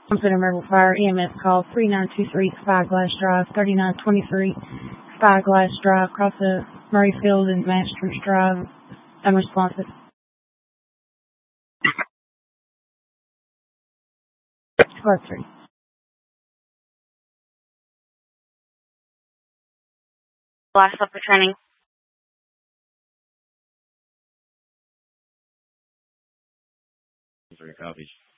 Center Mobile Fire EMS call 3923 Spyglass Drive, 3923 Spyglass Drive, across the Murray Field and Masters Drive. Unresponsive. Squad 3. Blast up for training. Copies.